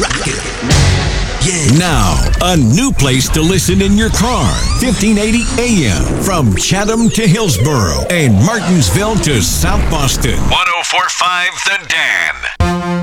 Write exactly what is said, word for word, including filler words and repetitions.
rock it. Yeah. Now, a new place to listen in your car. fifteen eighty A M from Chatham to Hillsboro and Martinsville to South Boston. one oh four point five The Dan.